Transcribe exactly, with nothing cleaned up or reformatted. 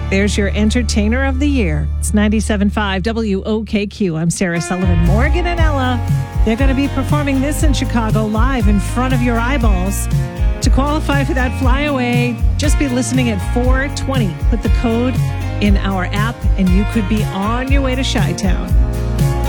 There's your Entertainer of the Year. It's ninety-seven point five W O K Q. I'm Sarah Sullivan. Morgan and Ella, they're going to be performing this in Chicago live in front of your eyeballs. To qualify for that flyaway, just be listening at four twenty. Put the code in our app and you could be on your way to Chi-Town.